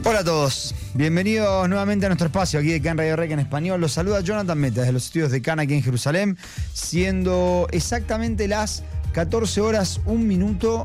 Hola a todos, bienvenidos nuevamente a nuestro espacio aquí de CAN Radio Rec en español. Los saluda Jonathan Meta desde los estudios de CAN aquí en Jerusalén, siendo exactamente las 14 horas 1 minuto,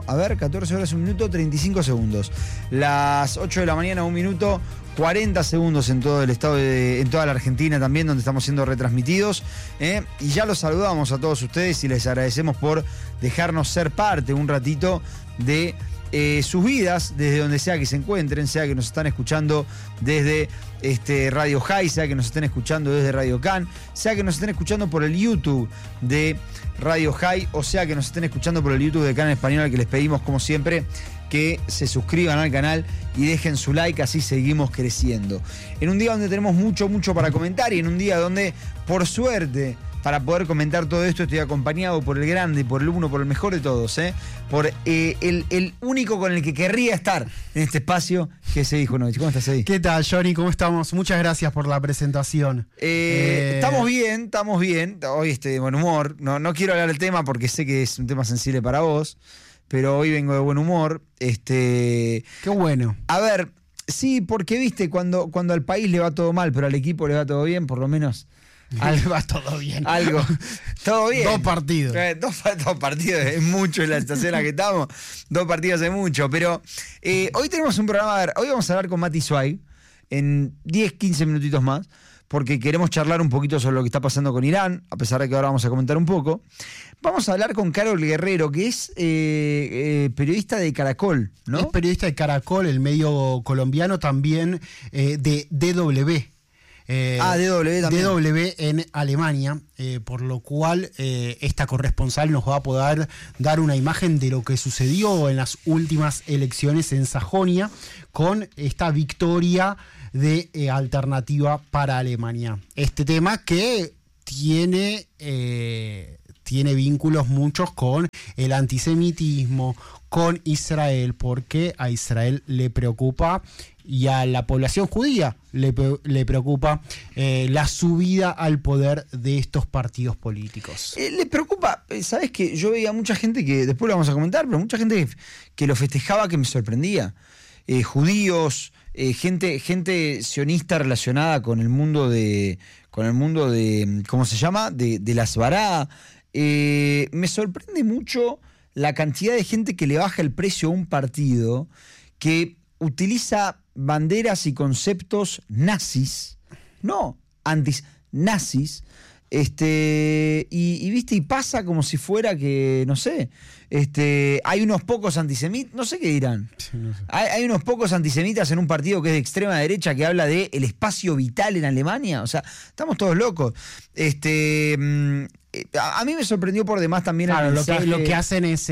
35 segundos. Las 8 de la mañana 1 minuto 40 segundos en todo el estado en toda la Argentina también, donde estamos siendo retransmitidos. Y ya los saludamos a todos ustedes y les agradecemos por dejarnos ser parte un ratito de sus vidas, desde donde sea que se encuentren, sea que nos están escuchando desde Radio High, sea que nos estén escuchando desde Radio CAN, sea que nos estén escuchando por el YouTube de Radio High, o sea que nos estén escuchando por el YouTube de CAN en español, al que les pedimos como siempre que se suscriban al canal y dejen su like, así seguimos creciendo. En un día donde tenemos mucho para comentar, y en un día donde, por suerte, para poder comentar todo esto, estoy acompañado por el grande, por el uno, por el mejor de todos, por el único con el que querría estar en este espacio, que es Edi Junovich. ¿Cómo estás, Edi? ¿Qué tal, Johnny? ¿Cómo estamos? Muchas gracias por la presentación. Estamos bien. Hoy estoy de buen humor. No quiero hablar del tema porque sé que es un tema sensible para vos, pero hoy vengo de buen humor. Qué bueno. A ver, sí, porque viste, cuando al país le va todo mal, pero al equipo le va todo bien, por lo menos algo va todo bien. Algo. Todo bien. 2 partidos. Dos partidos es mucho en la estación en la que estamos. 2 partidos es mucho. Pero hoy tenemos un programa. A ver, hoy vamos a hablar con Mati Zweig en 10-15 minutitos más, porque queremos charlar un poquito sobre lo que está pasando con Irán, a pesar de que ahora vamos a comentar un poco. Vamos a hablar con Carol Guerrero, que es periodista de Caracol, ¿no? Es periodista de Caracol, el medio colombiano, también de DW. DW también. DW en Alemania, por lo cual esta corresponsal nos va a poder dar una imagen de lo que sucedió en las últimas elecciones en Sajonia con esta victoria de Alternativa para Alemania. Este tema que tiene vínculos muchos con el antisemitismo, con Israel, porque a Israel le preocupa y a la población judía le preocupa la subida al poder de estos partidos políticos. Le preocupa, ¿sabes qué? Yo veía mucha gente que, después lo vamos a comentar, pero mucha gente que lo festejaba, que me sorprendía. Judíos, gente sionista relacionada con el mundo de ¿cómo se llama? De la Asbará. Me sorprende mucho la cantidad de gente que le baja el precio a un partido que utiliza banderas y conceptos nazis, no nazis, y pasa como si fuera que, no sé, hay unos pocos antisemitas, no sé qué dirán. Sí, no sé. Hay unos pocos antisemitas en un partido que es de extrema derecha que habla de el espacio vital en Alemania, o sea, estamos todos locos. A mí me sorprendió por demás también. Claro, lo que hacen es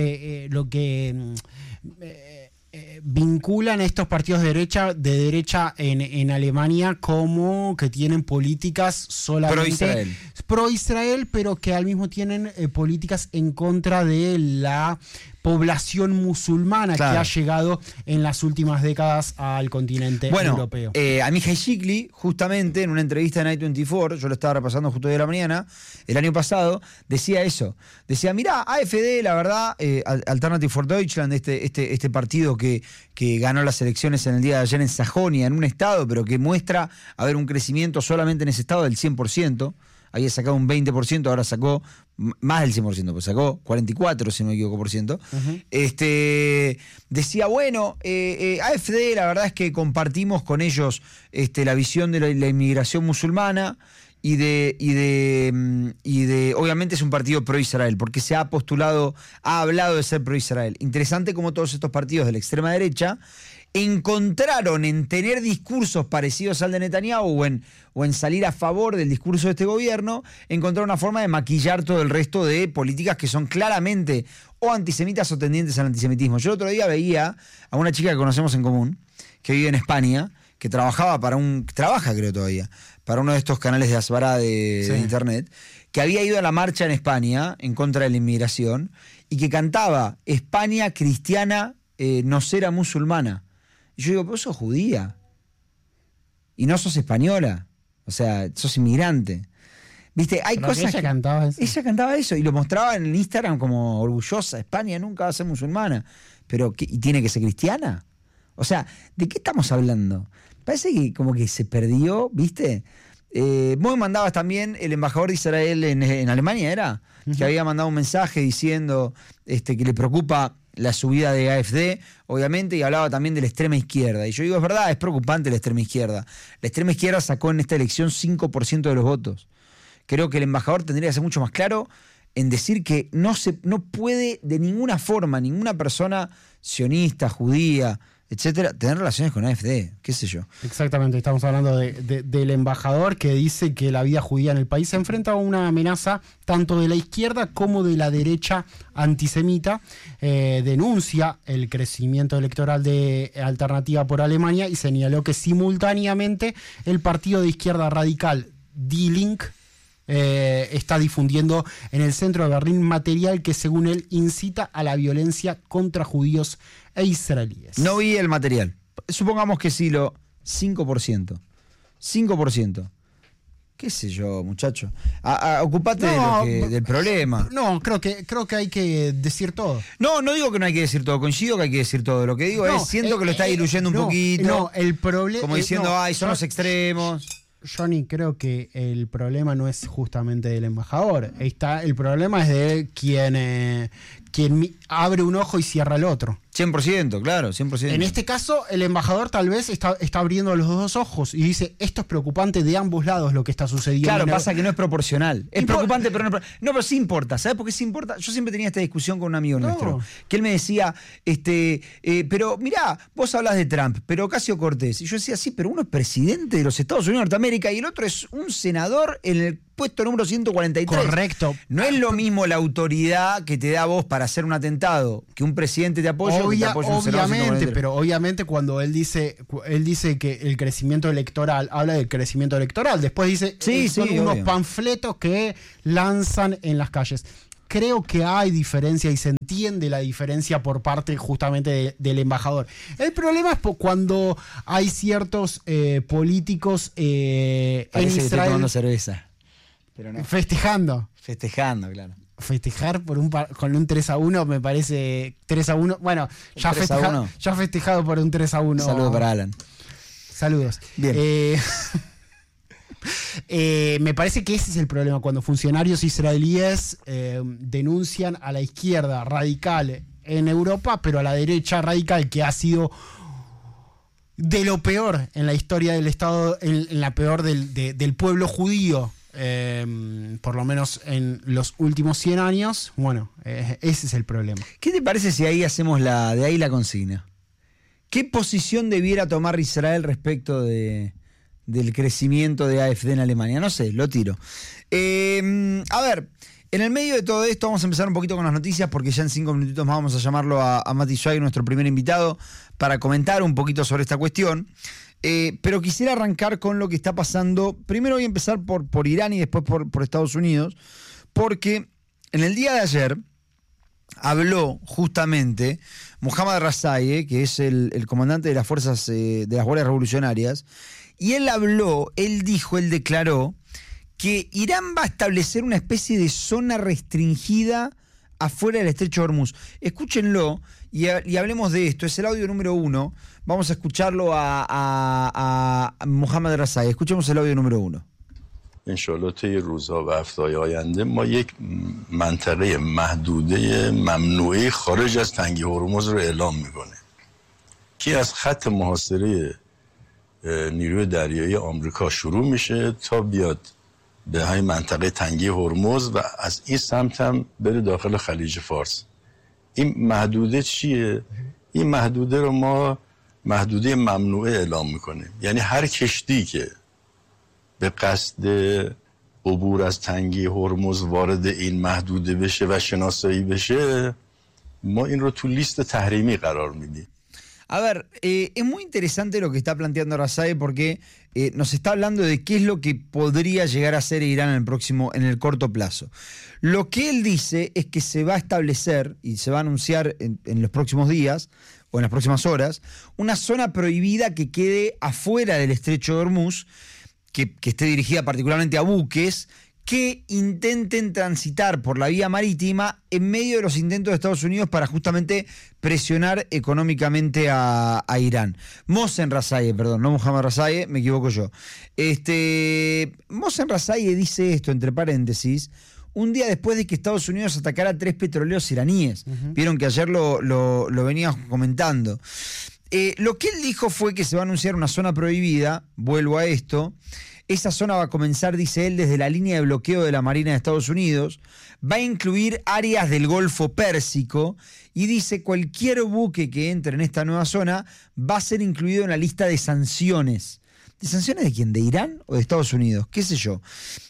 vinculan a estos partidos de derecha en Alemania como que tienen políticas solamente pro Israel, pero que al mismo tienen políticas en contra de la población musulmana, claro, que ha llegado en las últimas décadas al continente europeo. Amihai Shikli, justamente en una entrevista en i24, yo lo estaba repasando justo hoy de la mañana, el año pasado, decía eso. Decía, mirá, AfD, la verdad, Alternative for Deutschland, este partido que ganó las elecciones en el día de ayer en Sajonia, en un estado, pero que muestra haber un crecimiento solamente en ese estado del 100%. Había sacado un 20%, ahora sacó más del 100%, pues sacó 44%, si no me equivoco, por ciento. Uh-huh. Decía, bueno, AfD, la verdad es que compartimos con ellos la visión de la inmigración musulmana y de obviamente es un partido pro-Israel, porque se ha postulado, ha hablado de ser pro-Israel. Interesante cómo todos estos partidos de la extrema derecha encontraron en tener discursos parecidos al de Netanyahu o en salir a favor del discurso de este gobierno, encontraron una forma de maquillar todo el resto de políticas que son claramente o antisemitas o tendientes al antisemitismo. Yo el otro día veía a una chica que conocemos en común, que vive en España, que trabaja creo todavía, para uno de estos canales de Asbará de internet, que había ido a la marcha en España en contra de la inmigración y que cantaba España cristiana, no será musulmana. Y yo digo, pero sos judía y no sos española, o sea, sos inmigrante. ¿Viste? Hay pero cosas ella cantaba eso. Ella cantaba eso y lo mostraba en el Instagram como orgullosa. España nunca va a ser musulmana, pero ¿y tiene que ser cristiana? O sea, ¿de qué estamos hablando? Parece que como que se perdió, ¿viste? Vos me mandabas también el embajador de Israel en Alemania, ¿era? Uh-huh. Que había mandado un mensaje diciendo que le preocupa la subida de AfD, obviamente, y hablaba también de la extrema izquierda. Y yo digo, es verdad, es preocupante la extrema izquierda. La extrema izquierda sacó en esta elección 5% de los votos. Creo que el embajador tendría que ser mucho más claro en decir que no puede de ninguna forma ninguna persona sionista, judía, etcétera, tener relaciones con AfD, qué sé yo. Exactamente, estamos hablando del embajador que dice que la vida judía en el país se enfrenta a una amenaza tanto de la izquierda como de la derecha antisemita. Denuncia el crecimiento electoral de Alternativa por Alemania y señaló que simultáneamente el partido de izquierda radical Die Linke está difundiendo en el centro de Berlín material que según él incita a la violencia contra judíos e israelíes. No vi el material. Supongamos que sí, 5%. 5%. ¿Qué sé yo, muchacho? Ocupate del problema. No, creo que hay que decir todo. No digo que no hay que decir todo. Coincido que hay que decir todo. Lo que digo es, siento que lo está diluyendo un poquito. No, el problema... Como diciendo, son los extremos. Johnny, creo que el problema no es justamente del embajador. El problema es de quien abre un ojo y cierra el otro. 100%, claro, 100%. En este caso, el embajador tal vez está abriendo los dos ojos y dice, esto es preocupante de ambos lados lo que está sucediendo. Claro, pasa que no es proporcional. Es preocupante, pero pero sí importa. ¿Sabes por qué sí importa? Yo siempre tenía esta discusión con un amigo nuestro, que él me decía, pero mirá, vos hablas de Trump, pero Ocasio-Cortez. Y yo decía, sí, pero uno es presidente de los Estados Unidos de Norteamérica y el otro es un senador en el puesto número 143. Correcto. No es lo mismo la autoridad que te da vos para hacer un atentado que un presidente te apoya. Obviamente, pero obviamente cuando él dice que el crecimiento electoral, habla del crecimiento electoral, después dice son unos panfletos que lanzan en las calles. Creo que hay diferencia y se entiende la diferencia por parte justamente del embajador. El problema es cuando hay ciertos políticos en Israel que estoy tomando cerveza. Pero no. Festejando, claro. Festejar con un 3-1 me parece 3-1. Bueno, ya ha festejado por un 3-1. Saludos para Alan. Saludos. Bien. Me parece que ese es el problema, cuando funcionarios israelíes denuncian a la izquierda radical en Europa, pero a la derecha radical, que ha sido de lo peor en la historia del Estado, en la peor del pueblo judío. Por lo menos en los últimos 100 años, bueno, ese es el problema. ¿Qué te parece si ahí hacemos de ahí la consigna? ¿Qué posición debiera tomar Israel respecto del crecimiento de AfD en Alemania? No sé, lo tiro. A ver, en el medio de todo esto vamos a empezar un poquito con las noticias, porque ya en 5 minutitos más vamos a llamarlo a Mati Schweiger, nuestro primer invitado, para comentar un poquito sobre esta cuestión. Pero quisiera arrancar con lo que está pasando. Primero voy a empezar por Irán y después por Estados Unidos, porque en el día de ayer habló justamente Mohammad Razaei, que es el comandante de las fuerzas de las Guardias Revolucionarias, y él declaró que Irán va a establecer una especie de zona restringida afuera del estrecho de Hormuz. Escúchenlo y hablemos de esto. Es el audio número 1. Vamos a escucharlo a Mohammad Razaei. Escuchemos el audio número 1. انشالله طی روزها و هفته‌های آینده ما یک منطقه محدوده ممنوعه خارج از تنگه هرمز رو اعلام میکنه که از خط محاصره نیروی دریایی آمریکا شروع میشه تا بیاد به همین منطقه تنگه هرمز و از این سمت هم بره داخل خلیج فارس. این محدوده چیه؟ این محدوده رو ما محدوده ممنوعه اعلام میکنیم. یعنی هر کشتی که به قصد عبور از تنگه هرمز وارد این محدوده بشه و شناسایی بشه ما این رو تو لیست تحریمی قرار میدیم. A ver, es muy interesante lo que está planteando Razaei, porque nos está hablando de qué es lo que podría llegar a ser Irán en el corto plazo. Lo que él dice es que se va a establecer y se va a anunciar en los próximos días o en las próximas horas una zona prohibida que quede afuera del estrecho de Hormuz, que esté dirigida particularmente a buques que intenten transitar por la vía marítima en medio de los intentos de Estados Unidos para justamente presionar económicamente a Irán. Mohsen Razaei, perdón, no Mohammad Razaei, me equivoco yo. Mohsen Razaei dice esto, entre paréntesis, un día después de que Estados Unidos atacara 3 petroleros iraníes. Vieron que ayer lo veníamos comentando. Lo que él dijo fue que se va a anunciar una zona prohibida, vuelvo a esto. Esa zona va a comenzar, dice él, desde la línea de bloqueo de la Marina de Estados Unidos, va a incluir áreas del Golfo Pérsico y dice cualquier buque que entre en esta nueva zona va a ser incluido en la lista de sanciones. ¿De sanciones de quién? ¿De Irán o de Estados Unidos? ¿Qué sé yo?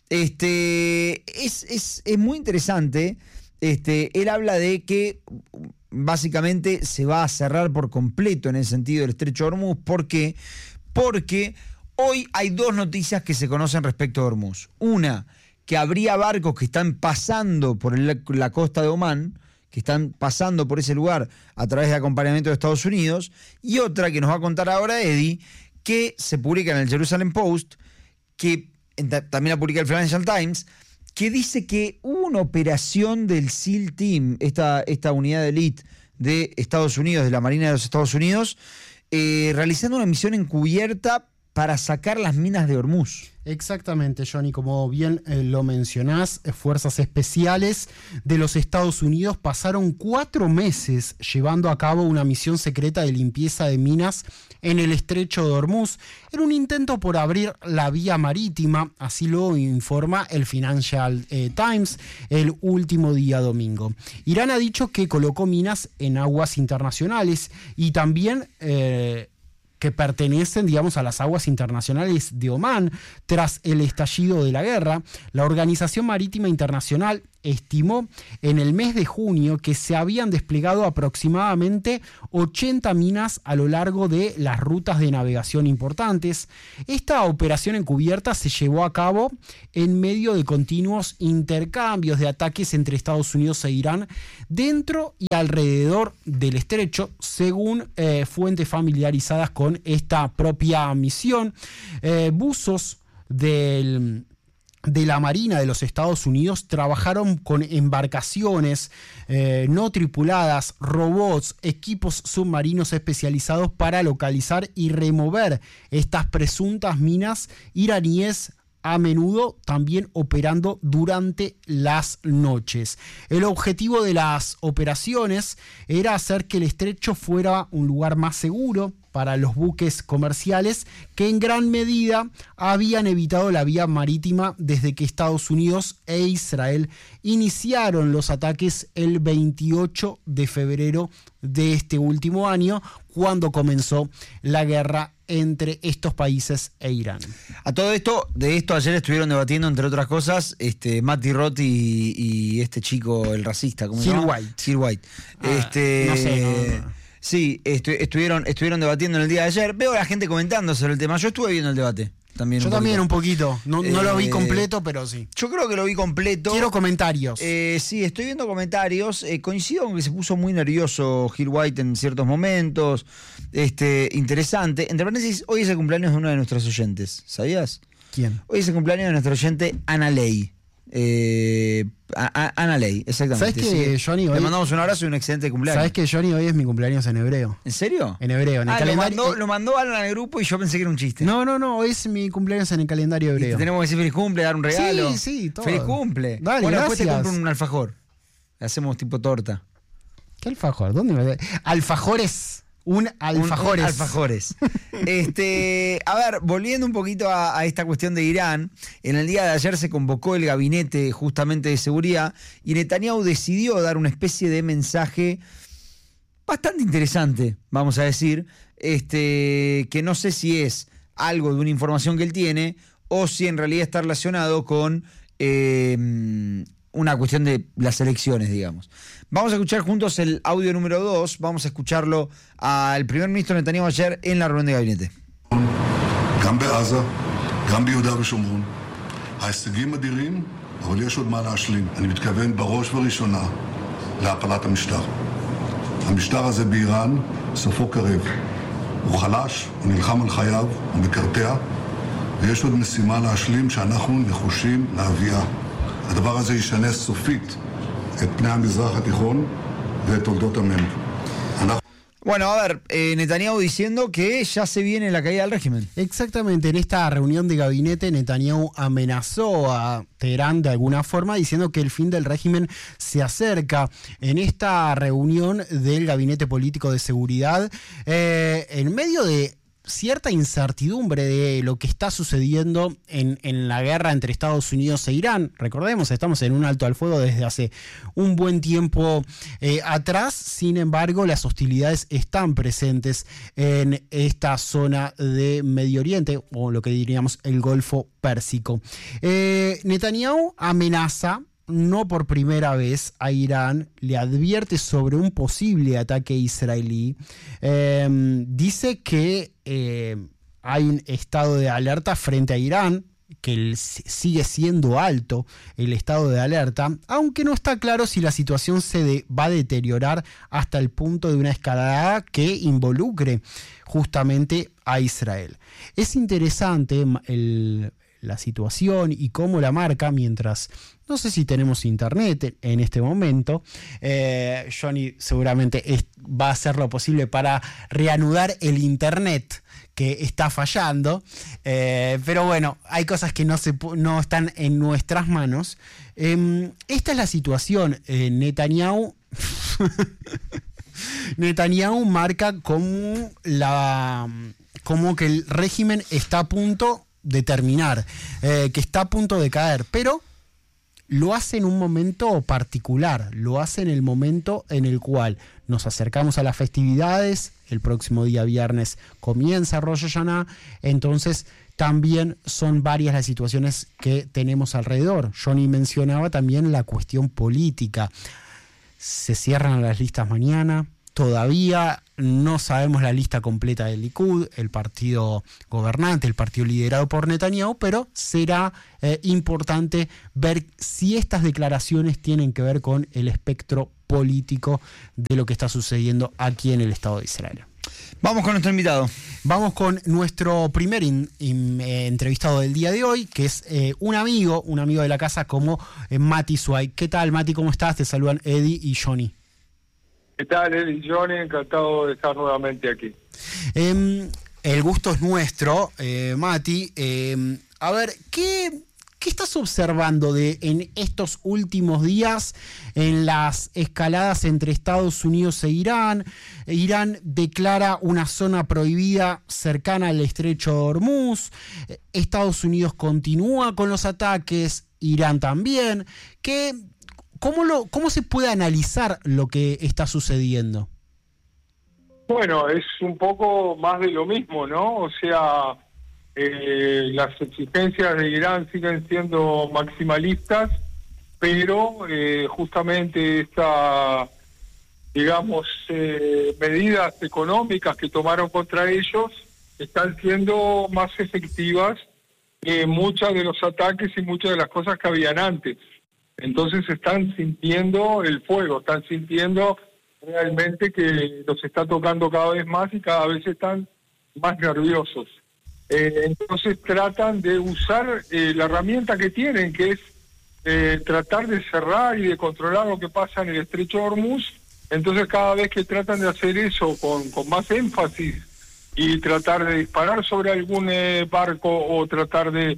Es muy interesante. Él habla de que básicamente se va a cerrar por completo en el sentido del Estrecho de Hormuz. ¿Por qué? Porque hoy hay 2 noticias que se conocen respecto a Hormuz. Una, que habría barcos que están pasando por la costa de Omán, que están pasando por ese lugar a través de acompañamiento de Estados Unidos. Y otra que nos va a contar ahora Eddie, que se publica en el Jerusalem Post, que también la publica el Financial Times, que dice que hubo una operación del SEAL Team, esta unidad de élite de Estados Unidos, de la Marina de los Estados Unidos, realizando una misión encubierta para sacar las minas de Hormuz. Exactamente, Johnny, como bien lo mencionás, fuerzas especiales de los Estados Unidos pasaron 4 meses llevando a cabo una misión secreta de limpieza de minas en el estrecho de Hormuz, en un intento por abrir la vía marítima, así lo informa el Financial Times el último día domingo. Irán ha dicho que colocó minas en aguas internacionales y también que pertenecen, digamos, a las aguas internacionales de Omán tras el estallido de la guerra. La Organización Marítima Internacional estimó en el mes de junio que se habían desplegado aproximadamente 80 minas a lo largo de las rutas de navegación importantes. Esta operación encubierta se llevó a cabo en medio de continuos intercambios de ataques entre Estados Unidos e Irán dentro y alrededor del estrecho, según fuentes familiarizadas con esta propia misión. Buzos de la Marina de los Estados Unidos trabajaron con embarcaciones no tripuladas, robots, equipos submarinos especializados para localizar y remover estas presuntas minas iraníes, a menudo también operando durante las noches. El objetivo de las operaciones era hacer que el estrecho fuera un lugar más seguro para los buques comerciales que en gran medida habían evitado la vía marítima desde que Estados Unidos e Israel iniciaron los ataques el 28 de febrero de este último año, cuando comenzó la guerra entre estos países e Irán. A todo esto, de esto ayer estuvieron debatiendo, entre otras cosas, Matti Roth y este chico, el racista, ¿cómo se llama? Gil White. No sé, no. Sí, estuvieron debatiendo en el día de ayer. Veo a la gente comentando sobre el tema. Yo estuve viendo el debate. Yo también un poquito. No lo vi completo, pero sí. Yo creo que lo vi completo. Quiero comentarios. Sí, estoy viendo comentarios. Coincido con que se puso muy nervioso Gil White en ciertos momentos. Interesante. Entre paréntesis, hoy es el cumpleaños de uno de nuestros oyentes. ¿Sabías? ¿Quién? Hoy es el cumpleaños de nuestro oyente Ana Ley. Ana Ley, exactamente. ¿Sabes que Johnny hoy... Le mandamos un abrazo y un excelente cumpleaños. ¿Sabes que Johnny hoy es mi cumpleaños en hebreo? ¿En serio? En hebreo. En el calendario... Lo mandó Alan al grupo y yo pensé que era un chiste. No, hoy es mi cumpleaños en el calendario hebreo. ¿Y te tenemos que decir feliz cumple, dar un regalo? Sí, todo. Feliz cumple. Dale, bueno, gracias. Después te compro un alfajor. Hacemos tipo torta. ¿Qué alfajor? ¿Dónde me... Alfajores. Un alfajores. Alfajores. A ver, volviendo un poquito a esta cuestión de Irán, en el día de ayer se convocó el gabinete justamente de seguridad y Netanyahu decidió dar una especie de mensaje bastante interesante, vamos a decir, que no sé si es algo de una información que él tiene o si en realidad está relacionado con una cuestión de las elecciones, digamos. Vamos a escuchar juntos el audio número 2. Vamos a escucharlo al primer ministro Netanyahu ayer en la reunión de gabinete. גם בעזה, גם ביהודה ושומרון. ההישגים אדירים, אבל יש עוד מה להשלים. אני מתכוון בראש ובראשונה להפלת המשטר. המשטר הזה באיראן, סופו קרב. הוא חלש, הוא נלחם על חייו, הוא מקרטע, ויש עוד משימה להשלים שאנחנו נחושים להביאה. הדבר הזה ישנה סופית את פני המזרח התיכון ואת תולדות עמנו. Bueno, a ver, Netanyahu diciendo que ya se viene la caída del régimen. Exactamente, en esta reunión de gabinete Netanyahu amenazó a Teherán de alguna forma diciendo que el fin del régimen se acerca. En esta reunión del gabinete político de seguridad, en medio de cierta incertidumbre de lo que está sucediendo en la guerra entre Estados Unidos e Irán. Recordemos, estamos en un alto al fuego desde hace un buen tiempo atrás. Sin embargo, las hostilidades están presentes en esta zona de Medio Oriente, o lo que diríamos el Golfo Pérsico. Netanyahu amenaza, no por primera vez, a Irán, le advierte sobre un posible ataque israelí. Dice que hay un estado de alerta frente a Irán, que sigue siendo alto el estado de alerta, aunque no está claro si la situación se va a deteriorar hasta el punto de una escalada que involucre justamente a Israel. Es interesante la situación y cómo la marca mientras, no sé si tenemos internet en este momento. Johnny seguramente va a hacer lo posible para reanudar el internet que está fallando, pero bueno, hay cosas que no están en nuestras manos. Esta es la situación. Netanyahu marca como que el régimen está a punto de terminar, que está a punto de caer, pero lo hace en un momento particular, lo hace en el momento en el cual nos acercamos a las festividades. El próximo día viernes comienza Rosh Hashanah, entonces también son varias las situaciones que tenemos alrededor. Johnny mencionaba también la cuestión política. Se cierran las listas mañana. Todavía no sabemos la lista completa del Likud, el partido gobernante, el partido liderado por Netanyahu, pero será importante ver si estas declaraciones tienen que ver con el espectro político de lo que está sucediendo aquí en el Estado de Israel. Vamos con nuestro invitado. Vamos con nuestro primer entrevistado del día de hoy, que es un amigo de la casa como Mati Suay. ¿Qué tal, Mati? ¿Cómo estás? Te saludan Eddie y Johnny. ¿Qué tal, Eddie y Johnny? Encantado de estar nuevamente aquí. El gusto es nuestro, Mati. A ver, ¿qué estás observando en estos últimos días en las escaladas entre Estados Unidos e Irán? Irán declara una zona prohibida cercana al estrecho de Hormuz. Estados Unidos continúa con los ataques, Irán también. ¿Cómo se puede analizar lo que está sucediendo? Bueno, es un poco más de lo mismo, ¿no? O sea, las exigencias de Irán siguen siendo maximalistas, pero justamente estas, digamos, medidas económicas que tomaron contra ellos están siendo más efectivas que muchos de los ataques y muchas de las cosas que habían antes. Entonces están sintiendo el fuego, están sintiendo realmente que los está tocando cada vez más y cada vez están más nerviosos. Entonces tratan de usar la herramienta que tienen, que es tratar de cerrar y de controlar lo que pasa en el estrecho de Hormuz. Entonces cada vez que tratan de hacer eso con más énfasis y tratar de disparar sobre algún barco o tratar de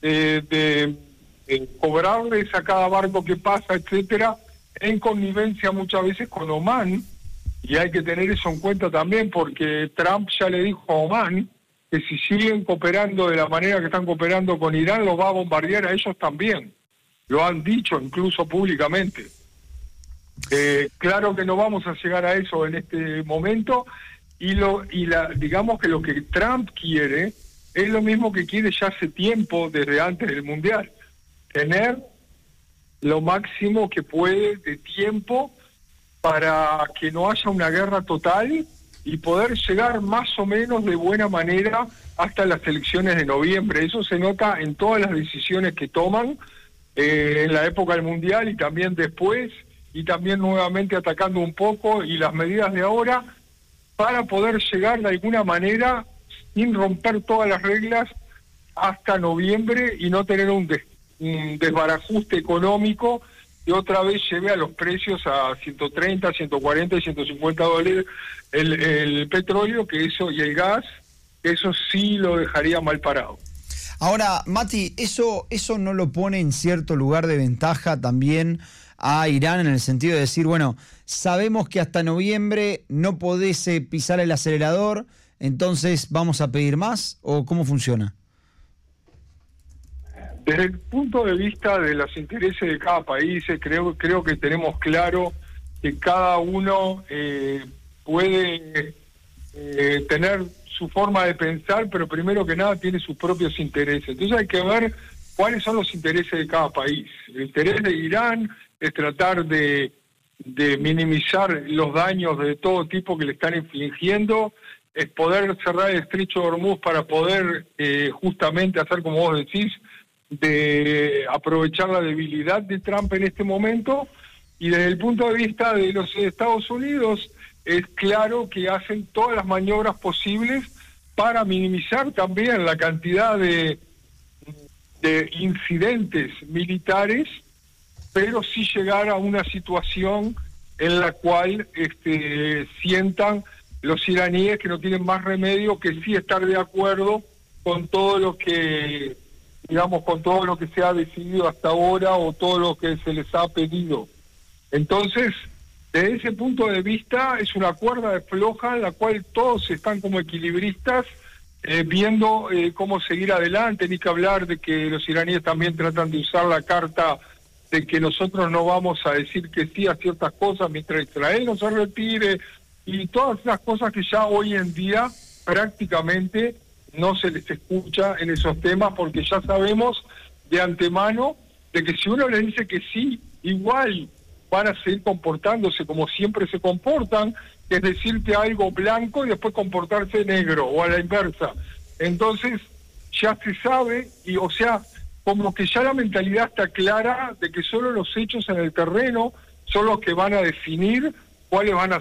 cobrarles a cada barco que pasa, etcétera, en connivencia muchas veces con Omán, y hay que tener eso en cuenta también porque Trump ya le dijo a Omán que si siguen cooperando de la manera que están cooperando con Irán, los va a bombardear a ellos también. Lo han dicho incluso públicamente. Claro que no vamos a llegar a eso en este momento, digamos que lo que Trump quiere es lo mismo que quiere ya hace tiempo, desde antes del Mundial. Tener lo máximo que puede de tiempo para que no haya una guerra total y poder llegar más o menos de buena manera hasta las elecciones de noviembre. Eso se nota en todas las decisiones que toman en la época del Mundial y también después, y también nuevamente atacando un poco, y las medidas de ahora para poder llegar de alguna manera sin romper todas las reglas hasta noviembre y no tener un desbarajuste económico y otra vez lleve a los precios a 130, 140 y 150 dólares el petróleo, que eso, y el gas, que eso sí lo dejaría mal parado. Ahora, Mati, ¿eso no lo pone en cierto lugar de ventaja también a Irán, en el sentido de decir, bueno, sabemos que hasta noviembre no podés pisar el acelerador, entonces vamos a pedir más? ¿O cómo funciona? Desde el punto de vista de los intereses de cada país, creo que tenemos claro que cada uno puede tener su forma de pensar, pero primero que nada tiene sus propios intereses. Entonces hay que ver cuáles son los intereses de cada país. El interés de Irán es tratar de minimizar los daños de todo tipo que le están infligiendo, es poder cerrar el estrecho de Hormuz para poder justamente hacer, como vos decís, de aprovechar la debilidad de Trump en este momento. Y desde el punto de vista de los Estados Unidos, es claro que hacen todas las maniobras posibles para minimizar también la cantidad de incidentes militares, pero sí llegar a una situación en la cual sientan los iraníes que no tienen más remedio que sí estar de acuerdo con todo lo que, digamos, con todo lo que se ha decidido hasta ahora o todo lo que se les ha pedido. Entonces, desde ese punto de vista, es una cuerda de floja en la cual todos están como equilibristas, viendo cómo seguir adelante. Ni que hablar de que los iraníes también tratan de usar la carta de que nosotros no vamos a decir que sí a ciertas cosas mientras Israel no se retire, y todas esas cosas que ya hoy en día prácticamente no se les escucha en esos temas, porque ya sabemos de antemano de que si uno les dice que sí, igual van a seguir comportándose como siempre se comportan, que es decirte algo blanco y después comportarse negro, o a la inversa. Entonces ya se sabe, y o sea, como que ya la mentalidad está clara de que solo los hechos en el terreno son los que van a definir cuáles van a